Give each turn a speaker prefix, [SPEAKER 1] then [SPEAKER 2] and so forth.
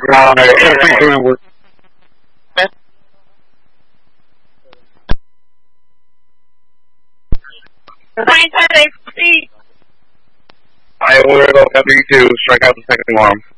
[SPEAKER 1] I ordered up W2, strike out the second alarm.